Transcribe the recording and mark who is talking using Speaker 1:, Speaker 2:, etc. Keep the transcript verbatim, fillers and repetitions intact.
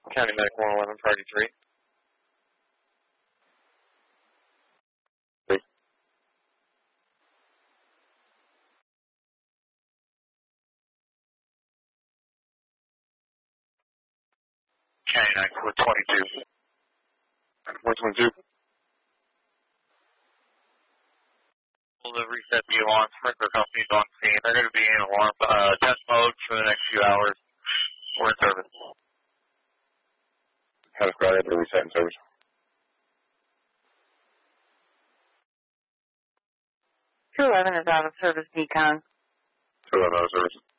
Speaker 1: County Medic one eleven, priority three. Three. County nine four twenty-two. four twenty-two. To reset the alarm. Sprinkler company's on scene. They're going to be in alarm uh, test mode for the next few hours. We're in service. How does Friday able to reset in service?
Speaker 2: two eleven is out of service, Decon.
Speaker 1: two eleven out of service.